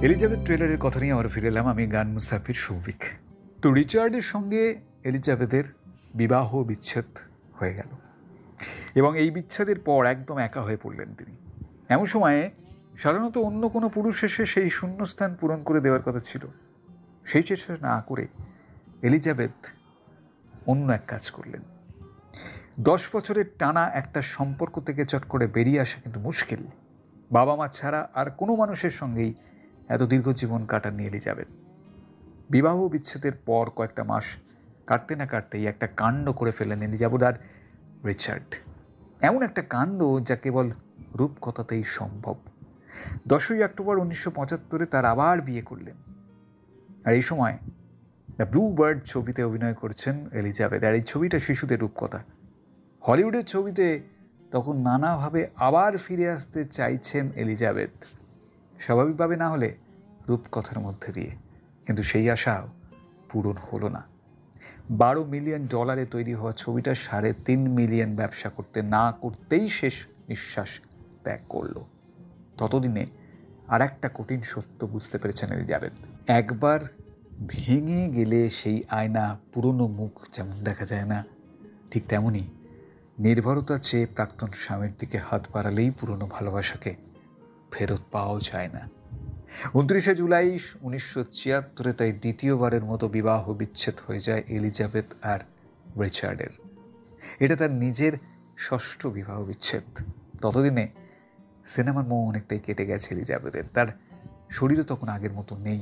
Elizabeth ট্রেলারের কথা নিয়ে আবার ফিরে এলাম আমি, গান মুসাফির সৌভিক। তো রিচার্ডের সঙ্গে এলিজাবেথের বিবাহ বিচ্ছেদ হয়ে গেল এবং এই বিচ্ছেদের পর একদম একা হয়ে পড়লেন তিনি। এমন সময়ে সাধারণত অন্য কোনো পুরুষ এসে সেই শূন্যস্থান পূরণ করে দেওয়ার কথা ছিল। সেই চেষ্টা না করে এলিজাবেথ অন্য এক কাজ করলেন। 10 বছরের টানা একটা সম্পর্ক থেকে চট করে বেরিয়ে আসা কিন্তু মুশকিল। বাবা মা ছাড়া আর কোনো মানুষের সঙ্গেই এত দীর্ঘ জীবন কাটাননি এলিজাবেথ। বিবাহ বিচ্ছেদের পর কয়েকটা মাস কাটতে না কাটতেই একটা কাণ্ড করে ফেলেন এলিজাবেথ আর রিচার্ড। এমন একটা কাণ্ড যা কেবল রূপকথাতেই সম্ভব। 10ই অক্টোবর 1975 তার আবার বিয়ে করলেন। আর এই সময় দ্য ব্লু বার্ড ছবিতে অভিনয় করছেন এলিজাবেথ। আর এই ছবিটা শিশুদের রূপকথা। হলিউডের ছবিতে তখন নানাভাবে আবার ফিরে আসতে চাইছেন এলিজাবেথ, স্বাভাবিকভাবে না হলে রূপকথার মধ্যে দিয়ে। কিন্তু সেই আশাও পূরণ হলো না। $12 মিলিয়ন তৈরি হওয়া ছবিটা 3.5 মিলিয়ন ব্যবসা করতে না করতেই শেষ নিঃশ্বাস ত্যাগ করল। ততদিনে আর একটা কঠিন সত্য বুঝতে পেরেছেন এলিজাবেথ। একবার ভেঙে গেলে সেই আয়না পুরনো মুখ যেমন দেখা যায় না, ঠিক তেমনই নির্ভরতা চেয়ে প্রাক্তন স্বামীর দিকে হাত বাড়ালেই পুরনো ভালোবাসাকে ফেরত পাওয়াও যায় না। 29 জুলাই 1976 তাই দ্বিতীয়বারের মতো বিবাহ বিচ্ছেদ হয়ে যায় এলিজাবেথ আর রিচার্ডের। এটা তার নিজের 6ষ্ঠ বিবাহ বিচ্ছেদ। ততদিনে সিনেমার মোহ অনেকটাই কেটে গেছে এলিজাবেথের। তার শরীরও তখন আগের মতো নেই।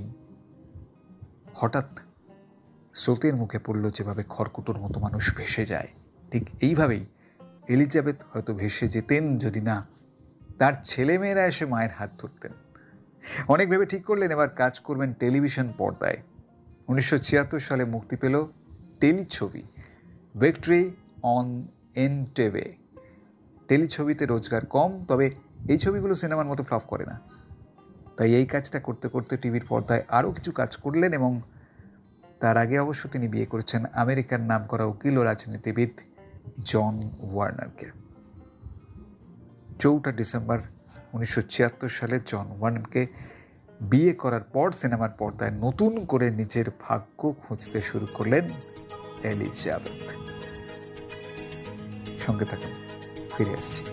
হঠাৎ স্রোতের মুখে পড়ল যেভাবে খড়কুটোর মতো মানুষ ভেসে যায়, ঠিক এইভাবেই এলিজাবেথ হয়তো ভেসে যেতেন যদি না তার ছেলেমেয়েরা এসে মায়ের হাত ধরতেন। অনেক ভেবে ঠিক করলেন এবার কাজ করবেন টেলিভিশন পর্দায়। 1976 সালে মুক্তি পেল টেলিছবি ভিক্টরি অন এনটেভে। টেলিছবিতে রোজগার কম, তবে এই ছবিগুলো সিনেমার মতো ফ্লপ করে না। তাই এই কাজটা করতে করতে টিভির পর্দায় আরও কিছু কাজ করলেন এবং তার আগে অবশ্য তিনি বিয়ে করেছেন আমেরিকার নামকরা উকিল ও রাজনীতিবিদ জন ওয়ার্নারকে। 4 ডিসেম্বর 1976 সালে জন ওয়ার্নারকে বিয়ে করার পর সিনেমার পর্দায় নতুন করে নিজের ভাগ্য খুঁজতে শুরু করলেন এলিজাবেথ। সঙ্গে থাকুন, ফিরে আসছি।